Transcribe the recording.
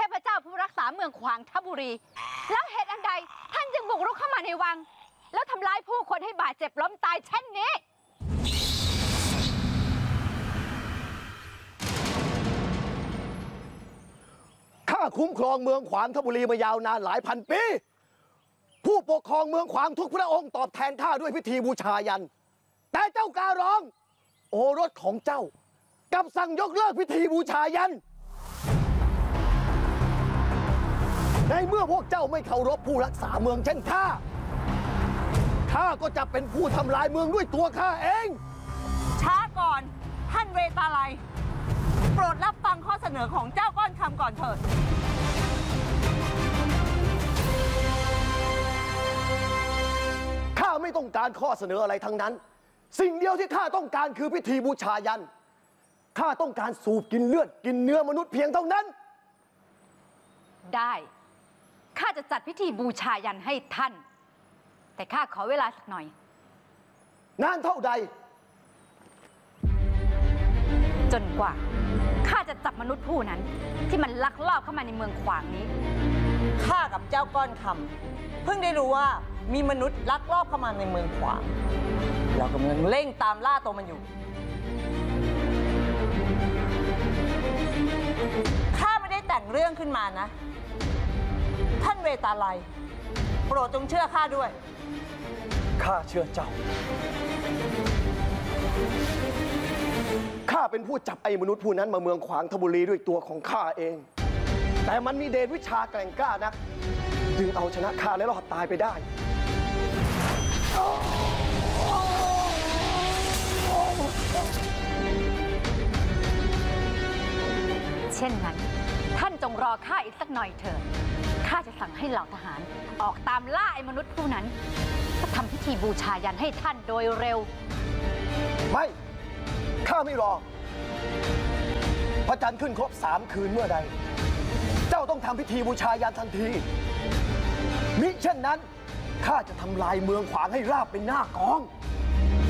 พเจ้าผู้รักษาเมืองขวางทบุรีแล้วเหตุอันใดท่านจึงบุกรุกเข้ามาในวังแล้วทำร้ายผู้คนให้บาดเจ็บล้มตายเช่นนี้ข้าคุ้มครองเมืองขวางทบุรีมายาวนานหลายพันปีผู้ปกครองเมืองขวางทุกพระองค์ตอบแทนข้าด้วยพิธีบูชายันแต่เจ้าการ้องโอรสของเจ้ากับสั่งยกเลิกพิธีบูชายันในเมื่อพวกเจ้าไม่เคารพผู้รักษาเมืองเช่นข้าก็จะเป็นผู้ทำลายเมืองด้วยตัวข้าเองช้าก่อนท่านเวตาลัยโปรดรับฟังข้อเสนอของเจ้าก้อนคำก่อนเถิดข้าไม่ต้องการข้อเสนออะไรทั้งนั้นสิ่งเดียวที่ข้าต้องการคือพิธีบูชายันข้าต้องการสูบกินเลือดกินเนื้อมนุษย์เพียงเท่านั้นได้ข้าจะจัดพิธีบูชายันให้ท่านแต่ข้าขอเวลาสักหน่อยนานเท่าใดจนกว่าข้าจะจับมนุษย์ผู้นั้นที่มันลักลอบเข้ามาในเมืองขวางนี้ข้ากับเจ้าก้อนคำเพิ่งได้รู้ว่ามีมนุษย์ลักลอบเข้ามาในเมืองขวางเรากำลังเร่งตามล่าตัวมันอยู่ข้าไม่ได้แต่งเรื่องขึ้นมานะท่านเวตาลัยโปรดจงเชื่อข้าด้วยข้าเชื่อเจ้าข้าเป็นผู้จับไอ้มนุษย์ผู้นั้นมาเมืองขวางทบุรีด้วยตัวของข้าเองแต่มันมีเดชวิชาแกร่งกล้านักจึงเอาชนะข้าและรอดตายไปได้เช่นนั้นท่านจงรอข้าอีกสักหน่อยเถิดข้าจะสั่งให้เหล่าทหารออกตามล่าไอ้มนุษย์ผู้นั้นจะทำพิธีบูชายันให้ท่านโดยเร็วไม่ข้าไม่รอพระจันทร์ขึ้นครบ3 คืนเมื่อใดเจ้าต้องทำพิธีบูชายันทันทีมิเช่นนั้นข้าจะทำลายเมืองขวางให้ราบเป็นหน้ากอง